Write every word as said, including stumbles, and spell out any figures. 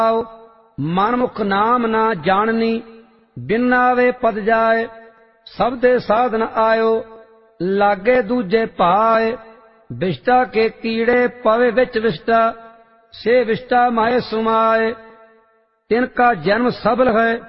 ਮਨਮੁਖ ਨਾਮ ਨਾ ਜਾਣਨੀ, ਬਿਨ ਆਵੇ ਪਦ ਜਾਏ। ਸਭ ਦੇ ਸਾਧਨ ਆਇਓ, ਲਾਗੇ ਦੂਜੇ ਭਾਏ। ਵਿਸ਼ਟਾ ਕੇ ਕੀੜੇ ਪਵੇ ਵਿੱਚ ਵਿਸ਼ਟਾ, ਸੇ ਵਿਸ਼ਟਾ ਮਾਏ ਸੁਮਾਏ। ਤਿਨ ਕਾ ਜਨਮ ਸਫਲ ਹੈ,